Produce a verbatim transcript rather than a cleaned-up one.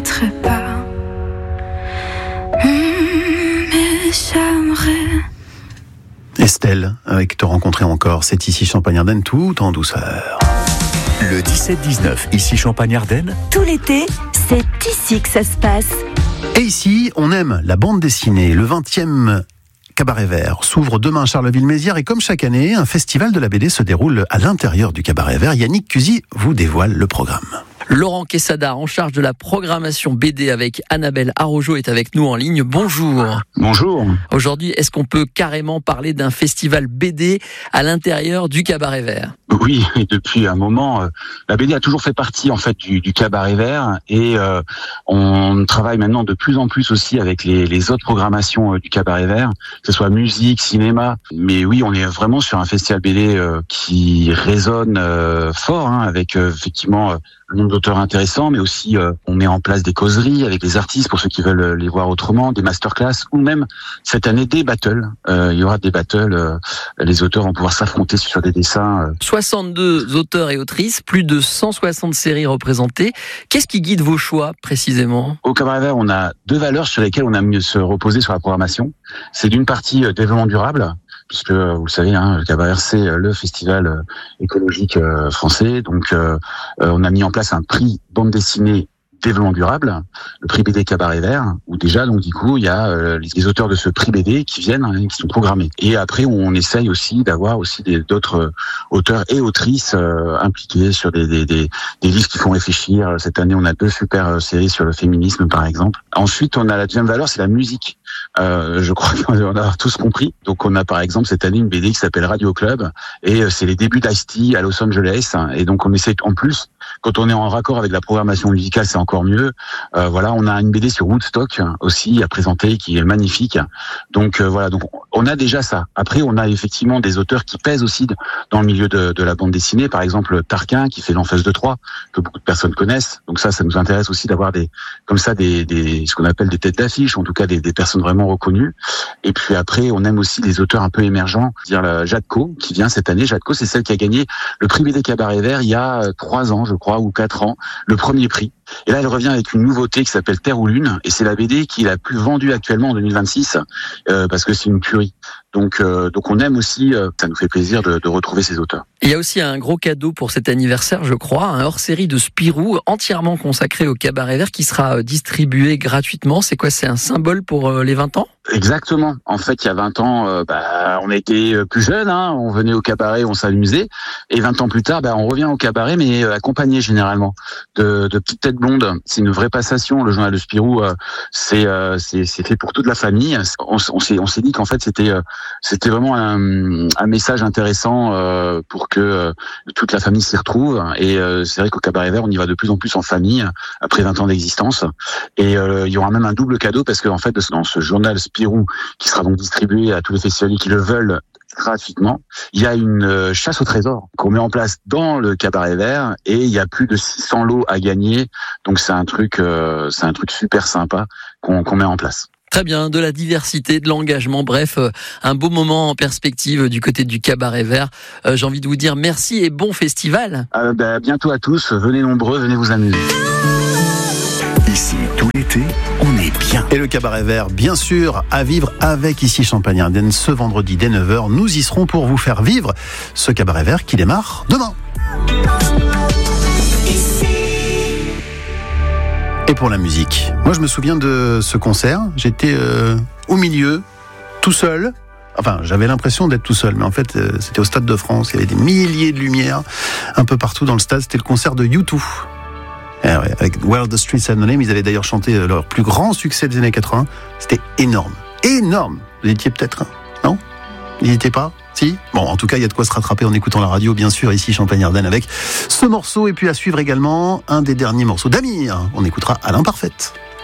reconnaîtrais pas. Mmh, mais j'aimerais. Estelle, avec Te rencontrer encore, c'est ici Champagne-Ardenne, tout en douceur. Le dix-sept dix-neuf, ici Champagne-Ardenne. Tout l'été, c'est ici que ça se passe. Et ici, on aime la bande dessinée. Le vingtième Cabaret Vert s'ouvre demain à Charleville-Mézières et comme chaque année, un festival de la B D se déroule à l'intérieur du Cabaret Vert. Yannick Cusy vous dévoile le programme. Laurent Quesada, en charge de la programmation B D avec Annabelle Arrojo, est avec nous en ligne. Bonjour. Bonjour. Aujourd'hui, est-ce qu'on peut carrément parler d'un festival B D à l'intérieur du Cabaret Vert ? Oui, et depuis un moment, euh, la B D a toujours fait partie en fait du, du Cabaret Vert et euh, on travaille maintenant de plus en plus aussi avec les, les autres programmations euh, du Cabaret Vert, que ce soit musique, cinéma. Mais oui, on est vraiment sur un festival B D euh, qui résonne euh, fort, hein, avec euh, effectivement euh, un nombre d'auteurs intéressants, mais aussi euh, on met en place des causeries avec les artistes pour ceux qui veulent les voir autrement, des masterclass ou même cette année des battles. Euh, il y aura des battles, euh, les auteurs vont pouvoir s'affronter sur des dessins. Euh. soixante-deux auteurs et autrices, plus de cent soixante séries représentées. Qu'est-ce qui guide vos choix précisément ? Au Cabaret Vert, on a deux valeurs sur lesquelles on a mieux se reposer sur la programmation. C'est d'une partie euh, développement durable, puisque vous le savez, hein, le Cabaret Vert, c'est le festival euh, écologique euh, français. Donc, euh, euh, on a mis en place un prix bande dessinée développement durable, le prix B D Cabaret Vert, où déjà, donc du coup, il y a euh, les, les auteurs de ce prix B D qui viennent, hein, qui sont programmés. Et après, on essaye aussi d'avoir aussi des, d'autres euh, auteurs et autrices euh, impliqués sur des, des, des, des livres qui font réfléchir. Cette année, on a deux super euh, séries sur le féminisme, par exemple. Ensuite, on a la deuxième valeur, c'est la musique. Euh, je crois qu'on a tous compris. Donc, on a par exemple cette année une B D qui s'appelle Radio Club, et euh, c'est les débuts d'Ice-T à Los Angeles. Et donc, on essaie en plus, quand on est en raccord avec la programmation musicale, c'est encore mieux. Euh, voilà, on a une B D sur Woodstock aussi à présenter qui est magnifique. Donc euh, voilà, donc on a déjà ça. Après, on a effectivement des auteurs qui pèsent aussi dans le milieu de, de la bande dessinée. Par exemple, Tarquin qui fait l'Enfance de Troie, que beaucoup de personnes connaissent. Donc ça, ça nous intéresse aussi d'avoir des comme ça des, des ce qu'on appelle des têtes d'affiche, en tout cas des, des personnes vraiment reconnues. Et puis après, on aime aussi des auteurs un peu émergents. Dire la Jade Co qui vient cette année. Jade Co, c'est celle qui a gagné le prix B D Cabaret Vert il y a trois ans, je crois, ou quatre ans, le premier prix. Et là, elle revient avec une nouveauté qui s'appelle Terre ou Lune, et c'est la B D qui est la plus vendue actuellement en deux mille vingt-six, euh, parce que c'est une tuerie. Donc, euh, donc on aime aussi, euh, ça nous fait plaisir de, de retrouver ces auteurs. Il y a aussi un gros cadeau pour cet anniversaire, je crois, un hors-série de Spirou entièrement consacré au Cabaret Vert qui sera distribué gratuitement. C'est quoi ? C'est un symbole pour euh, les vingt ans ? Exactement. En fait, il y a vingt ans, euh, bah, on était plus jeunes, hein, on venait au cabaret, on s'amusait. Et vingt ans plus tard, bah, on revient au cabaret, mais euh, accompagné généralement de, de petites têtes blondes. C'est une vraie passation. Le journal de Spirou, euh, c'est, euh, c'est, c'est fait pour toute la famille. On, on s'est, on s'est dit qu'en fait, c'était, euh, c'était vraiment un, un message intéressant euh, pour que euh, toute la famille s'y retrouve. Et euh, c'est vrai qu'au Cabaret Vert, on y va de plus en plus en famille après vingt ans d'existence. Et euh, il y aura même un double cadeau parce que en fait, dans ce journal Spirou, qui sera donc distribué à tous les festivaliers qui le veulent gratuitement, il y a une chasse au trésor qu'on met en place dans le Cabaret Vert et il y a plus de six cents lots à gagner. Donc c'est un truc, euh, c'est un truc super sympa qu'on, qu'on met en place. Très bien, de la diversité, de l'engagement, bref, un beau moment en perspective du côté du Cabaret Vert. Euh, j'ai envie de vous dire merci et bon festival. Euh, bah, bientôt à tous, venez nombreux, venez vous amuser. Ici, tout l'été, on est bien. Et le Cabaret Vert, bien sûr, à vivre avec ici Champagne-Ardenne ce vendredi dès neuf heures. Nous y serons pour vous faire vivre ce Cabaret Vert qui démarre demain. Et pour la musique, moi je me souviens de ce concert, j'étais euh, au milieu, tout seul. Enfin, j'avais l'impression d'être tout seul, mais en fait, euh, c'était au Stade de France, il y avait des milliers de lumières un peu partout dans le stade. C'était le concert de U deux. Eh ouais, avec Where the Streets Have No Name, ils avaient d'ailleurs chanté leur plus grand succès des années quatre-vingts. C'était énorme, énorme. Vous étiez peut-être, hein, non ? Vous n'y étiez pas ? Si ? Bon, en tout cas, il y a de quoi se rattraper en écoutant la radio, bien sûr, ici Champagne-Ardenne avec ce morceau. Et puis à suivre également un des derniers morceaux d'Amir. On écoutera Alain Parfaite.